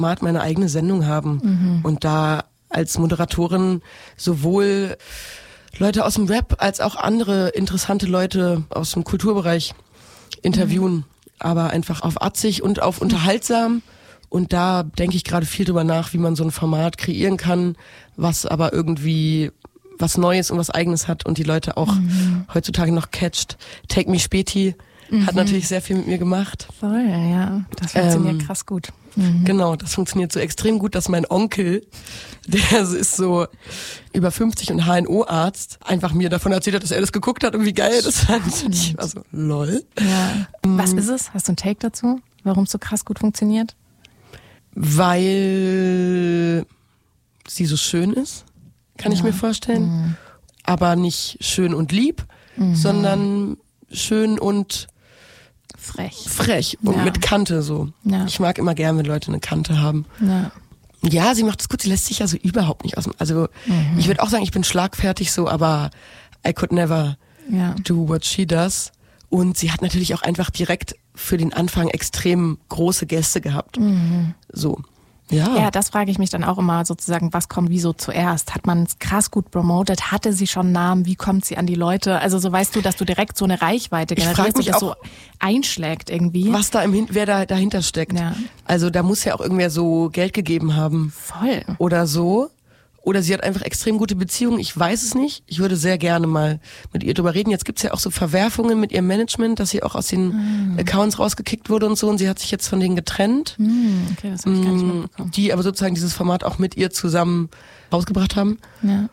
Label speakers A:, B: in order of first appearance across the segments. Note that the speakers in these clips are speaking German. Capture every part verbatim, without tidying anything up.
A: Format meine eigene Sendung haben mhm. und da als Moderatorin sowohl Leute aus dem Rap als auch andere interessante Leute aus dem Kulturbereich interviewen, mhm. aber einfach auf atzig und auf unterhaltsam. Und da denke ich gerade viel drüber nach, wie man so ein Format kreieren kann, was aber irgendwie was Neues und was Eigenes hat und die Leute auch mhm. heutzutage noch catcht. Take Me Späti mhm. hat natürlich sehr viel mit mir gemacht.
B: Voll, ja. Das funktioniert ähm, krass gut. Mhm.
A: Genau, das funktioniert so extrem gut, dass mein Onkel, der ist so über fünfzig und H N O-Arzt, einfach mir davon erzählt hat, dass er das geguckt hat und wie geil das fand. Und ich war so, lol.
B: Ja. Was ist es? Hast du einen Take dazu? Warum es so krass gut funktioniert?
A: Weil sie so schön ist, kann ja. ich mir vorstellen. Mhm. Aber nicht schön und lieb, mhm. sondern schön und
B: frech.
A: Frech und ja. mit Kante so. Ja. Ich mag immer gern, wenn Leute eine Kante haben.
B: Ja,
A: ja sie macht es gut, sie lässt sich ja so überhaupt nicht aus dem... Also mhm. ich würde auch sagen, ich bin schlagfertig so, aber I could never ja. do what she does. Und sie hat natürlich auch einfach direkt für den Anfang extrem große Gäste gehabt. Mhm. So. Ja.
B: ja, das frage ich mich dann auch immer sozusagen, was kommt wieso zuerst? Hat man es krass gut promotet? Hatte sie schon Namen? Wie kommt sie an die Leute? Also so weißt du, dass du direkt so eine Reichweite generierst und das so einschlägt irgendwie.
A: Was da im Hin- wer da dahinter steckt. Ja. Also da muss ja auch irgendwer so Geld gegeben haben.
B: Voll.
A: Oder so. Oder sie hat einfach extrem gute Beziehungen. Ich weiß es nicht. Ich würde sehr gerne mal mit ihr drüber reden. Jetzt gibt's ja auch so Verwerfungen mit ihrem Management, dass sie auch aus den mm. Accounts rausgekickt wurde und so. Und sie hat sich jetzt von denen getrennt.
B: Mm, okay, das habe ich gar nicht mitbekommen.
A: Die aber sozusagen dieses Format auch mit ihr zusammen rausgebracht haben.
B: Ja.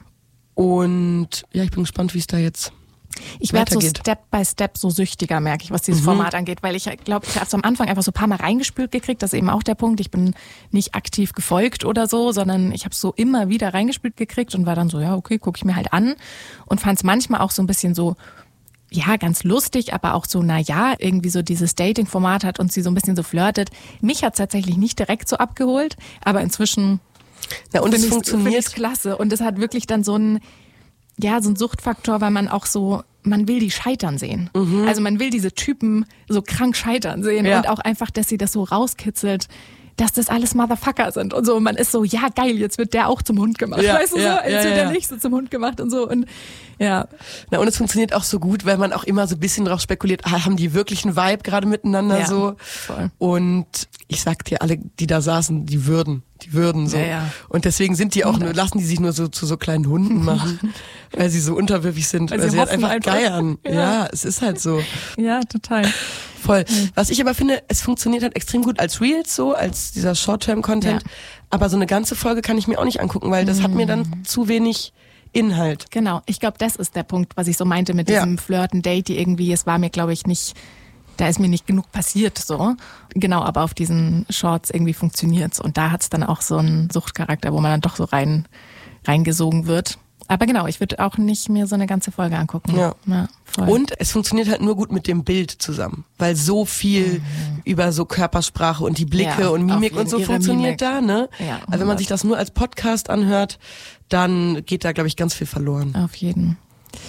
A: Und ja, ich bin gespannt, wie es da jetzt
B: Ich werde so Step by Step so süchtiger, merke ich, was dieses mhm. Format angeht, weil ich glaube, ich habe es am Anfang einfach so ein paar Mal reingespült gekriegt, das ist eben auch der Punkt, ich bin nicht aktiv gefolgt oder so, sondern ich habe es so immer wieder reingespült gekriegt und war dann so, ja okay, gucke ich mir halt an und fand es manchmal auch so ein bisschen so, ja, ganz lustig, aber auch so, na ja, irgendwie so dieses Dating-Format hat und sie so ein bisschen so flirtet. Mich hat es tatsächlich nicht direkt so abgeholt, aber inzwischen
A: ja, und es
B: find
A: funktioniert
B: ich's klasse und es hat wirklich dann so ein ja, so ein Suchtfaktor, weil man auch so, man will die scheitern sehen. Mhm. Also man will diese Typen so krank scheitern sehen ja. und auch einfach, dass sie das so rauskitzelt, dass das alles Motherfucker sind und so. Und man ist so, ja geil, jetzt wird der auch zum Hund gemacht. Ja, weißt du ja, so? Jetzt ja, wird ja. der nächste zum Hund gemacht und so. Und ja.
A: Na, und es funktioniert auch so gut, weil man auch immer so ein bisschen drauf spekuliert, haben die wirklich einen Vibe gerade miteinander
B: ja,
A: so.
B: Voll.
A: Und ich sag dir, alle, die da saßen, die würden. Die würden so.
B: Ja, ja.
A: Und deswegen sind die auch nur, lassen die sich nur so zu so kleinen Hunden machen, weil sie so unterwürfig sind, weil, weil sie, sie halt einfach, einfach geiern. Ja. ja, es ist halt so.
B: Ja, total.
A: Voll. Was ich aber finde, es funktioniert halt extrem gut als Reels so, als dieser Short-Term-Content. Ja. Aber so eine ganze Folge kann ich mir auch nicht angucken, weil das mhm. hat mir dann zu wenig Inhalt.
B: Genau. Ich glaube, das ist der Punkt, was ich so meinte mit diesem ja. Flirten, Date, die irgendwie, es war mir, glaube ich, nicht, da ist mir nicht genug passiert, so. Genau, aber auf diesen Shorts irgendwie funktioniert's. Und da hat's dann auch so einen Suchtcharakter, wo man dann doch so rein, reingesogen wird. Aber genau, ich würde auch nicht mir so eine ganze Folge angucken.
A: Ja.
B: ja voll.
A: Und es funktioniert halt nur gut mit dem Bild zusammen, weil so viel mhm. über so Körpersprache und die Blicke ja, und Mimik und so funktioniert Mimik. da, ne?
B: Ja,
A: also wenn man sich das nur als Podcast anhört, dann geht da, glaube ich, ganz viel verloren.
B: Auf jeden.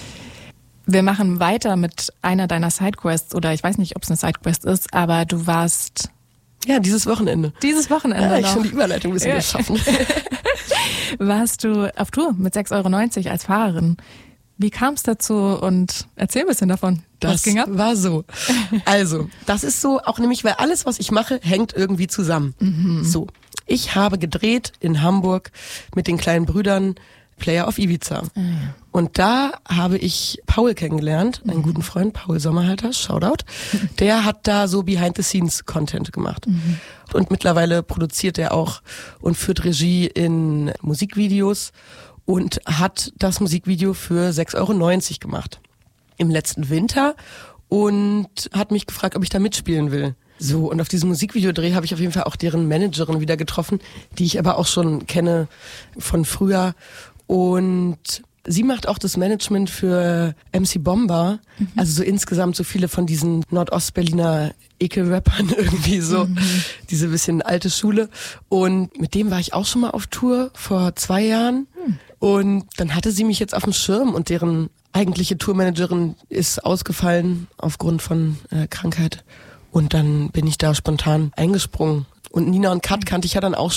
B: Wir machen weiter mit einer deiner Sidequests, oder ich weiß nicht, ob es eine Sidequest ist, aber du warst...
A: Ja, dieses Wochenende.
B: Dieses Wochenende
A: Ja, ich
B: noch.
A: schon die Überleitung ein bisschen ja. geschaffen.
B: Warst du auf Tour mit sechs Euro neunzig als Fahrerin. Wie kam es dazu und erzähl ein bisschen davon.
A: Das
B: was ging ab?
A: war so. Also, das ist so, auch nämlich, weil alles, was ich mache, hängt irgendwie zusammen. Mhm. So, ich habe gedreht in Hamburg mit den kleinen Brüdern Player of Ibiza. Ah, ja. Und da habe ich Paul kennengelernt, einen mhm. guten Freund, Paul Sommerhalter, Shoutout. Der hat da so Behind-the-Scenes-Content gemacht. Mhm. Und mittlerweile produziert er auch und führt Regie in Musikvideos und hat das Musikvideo für sechs Euro neunzig gemacht. Im letzten Winter und hat mich gefragt, ob ich da mitspielen will. So, und auf diesem Musikvideodreh habe ich auf jeden Fall auch deren Managerin wieder getroffen, die ich aber auch schon kenne von früher. Und sie macht auch das Management für M C Bomber, mhm. also so insgesamt so viele von diesen Nordostberliner Ekel-Rappern irgendwie so, mhm. diese bisschen alte Schule. Und mit dem war ich auch schon mal auf Tour vor zwei Jahren. Mhm. Und dann hatte sie mich jetzt auf dem Schirm und deren eigentliche Tourmanagerin ist ausgefallen aufgrund von äh, Krankheit. Und dann bin ich da spontan eingesprungen. Und Nina und Kat kannte ich ja dann auch